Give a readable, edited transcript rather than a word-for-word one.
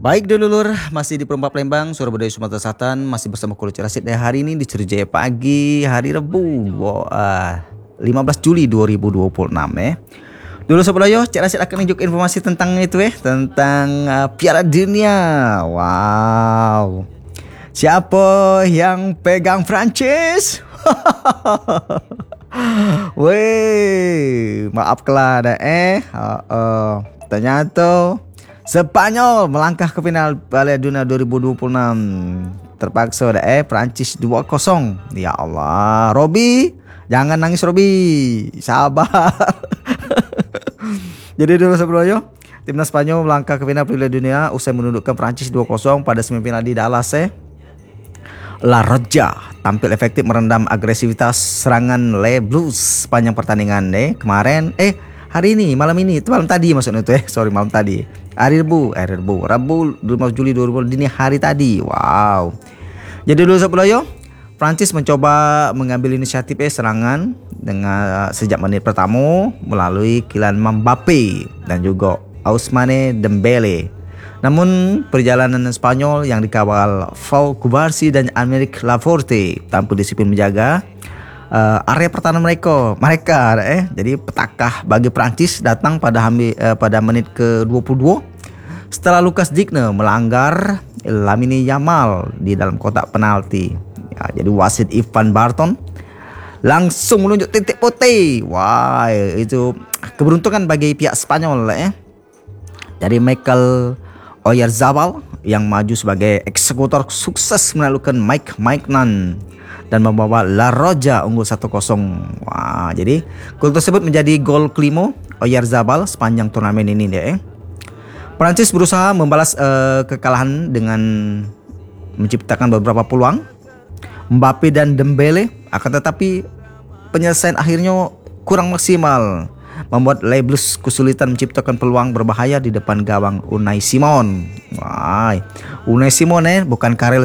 Baik dulur, masih di Perempat Palembang, Surabaya, Sumatera Selatan. Masih bersama Coach Rashid. Hari ini di Cerijaya Pagi, hari Rabu 15 Juli 2026 Dulu sebelumnya Cik Rashid akan tunjuk informasi tentang itu tentang Piala Dunia. Wow, siapa yang pegang Prancis? Weh, maaf kelada ternyata Spanyol melangkah ke final Piala Dunia 2026. Terpaksa Prancis 2-0. Ya Allah, Robi, jangan nangis Robi. Sabar. Jadi dulu sebelumnya timnas Spanyol melangkah ke final Piala Dunia usai menundukkan Prancis 2-0 pada semifinal di Dallas. La Roja tampil efektif merendam agresivitas serangan Les Blues sepanjang pertandingan kemarin. Hari ini, malam ini, itu malam tadi maksudnya malam tadi. Rabu 15 Juli 2020 dini hari tadi. Wow. Jadi dulu sebelumnya Prancis mencoba mengambil inisiatif serangan dengan sejak menit pertama melalui Kylian Mbappe dan juga Ousmane Dembele. Namun perjalanan Spanyol yang dikawal Pau Cubarsí dan Aymeric Laporte tampil disiplin menjaga area pertahanan mereka. Jadi petakah bagi Prancis datang pada menit ke-22 setelah Lucas Digne melanggar Lamine Yamal di dalam kotak penalti. Jadi wasit Ivan Barton langsung menunjuk titik putih. Wah, itu keberuntungan bagi pihak Spanyol Dari Michael Oyarzabal yang maju sebagai eksekutor sukses menaklukkan Mike Maignan dan membawa La Roja unggul 1-0. Wah, jadi gol tersebut menjadi gol kelima Oyarzabal sepanjang turnamen ini Prancis berusaha membalas kekalahan dengan menciptakan beberapa peluang Mbappe dan Dembele, akan tetapi penyelesaian akhirnya kurang maksimal, membuat Les Blues kesulitan menciptakan peluang berbahaya di depan gawang Unai Simon. Wah, Unai Simon bukan Karel